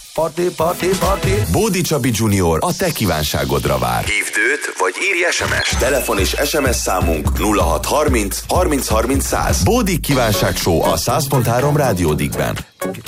Party, party, party. Bódi Csabi Junior a te kívánságodra vár. Hívd őt, vagy írj SMS-t. Telefon és SMS számunk 0630 30 30 100. Bódi kívánság show a 100.3 Rádió Digben.